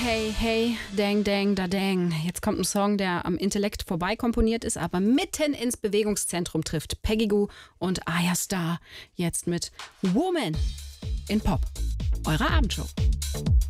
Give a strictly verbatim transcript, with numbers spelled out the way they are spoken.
Hey, hey, dang, dang, da, dang. Jetzt kommt ein Song, der am Intellekt vorbei komponiert ist, aber mitten ins Bewegungszentrum trifft. Peggy Gou und Aya Star. Jetzt mit Woman in Pop. Eure Abendshow.